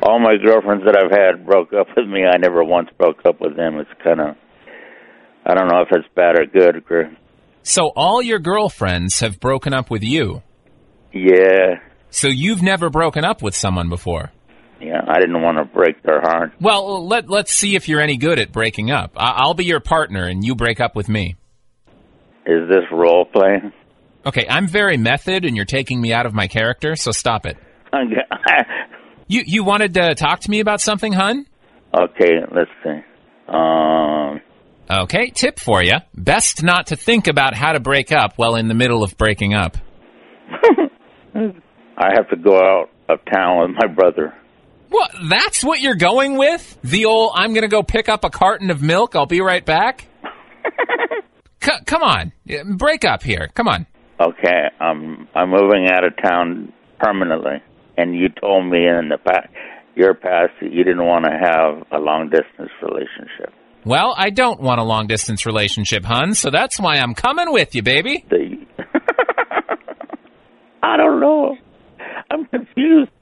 all my girlfriends that I've had broke up with me. I never once broke up with them. It's kind of, I don't know if it's bad or good. So all your girlfriends have broken up with you? Yeah. So you've never broken up with someone before? Yeah, I didn't want to break their heart. Well, let's see if you're any good at breaking up. I'll be your partner, and you break up with me. Is this role play? Okay, I'm very method, and you're taking me out of my character, so stop it. You wanted to talk to me about something, hun? Okay, let's see. Okay, tip for you. Best not to think about how to break up while in the middle of breaking up. I have to go out of town with my brother. What? That's what you're going with? The old, I'm going to go pick up a carton of milk, I'll be right back? Come on. Break up here. Come on. Okay, I'm moving out of town permanently. And you told me in your past that you didn't want to have a long-distance relationship. Well, I don't want a long-distance relationship, hun, so that's why I'm coming with you, baby. I don't know. I'm confused.